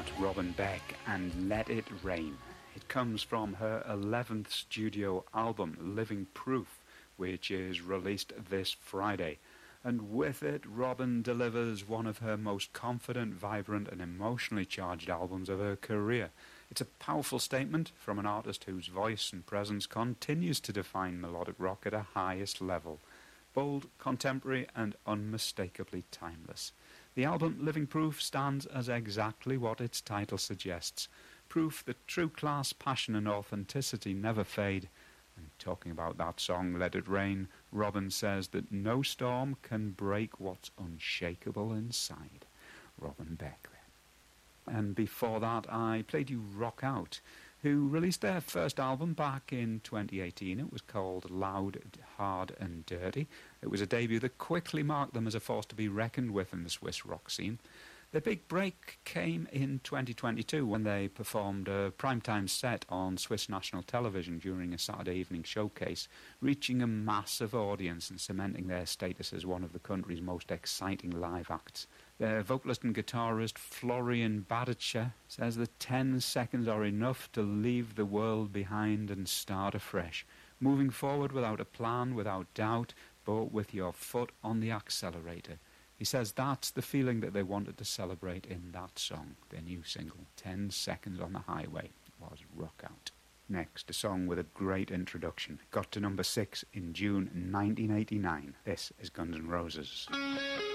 that Robin Beck and Let It Rain. It comes from her 11th studio album, Living Proof, which is released this Friday. And with it, Robin delivers one of her most confident, vibrant and emotionally charged albums of her career. It's a powerful statement from an artist whose voice and presence continues to define melodic rock at a highest level. Bold, contemporary and unmistakably timeless. The album Living Proof stands as exactly what its title suggests. Proof that true class, passion and authenticity never fade. And talking about that song, Let It Rain, Robin says that no storm can break what's unshakable inside. Robin Beck. And before that, I played you Rock Out, who released their first album back in 2018. It was called Loud, Hard and Dirty. It was a debut that quickly marked them as a force to be reckoned with in the Swiss rock scene. Their big break came in 2022 when they performed a primetime set on Swiss national television during a Saturday evening showcase, reaching a massive audience and cementing their status as one of the country's most exciting live acts. Their vocalist and guitarist Florian Badice says that 10 seconds are enough to leave the world behind and start afresh, moving forward without a plan, without doubt, but with your foot on the accelerator. He says that's the feeling that they wanted to celebrate in that song. Their new single, 10 Seconds on the Highway, was Rock Out. Next, a song with a great introduction. Got to number 6 in June 1989. This is Guns N' Roses.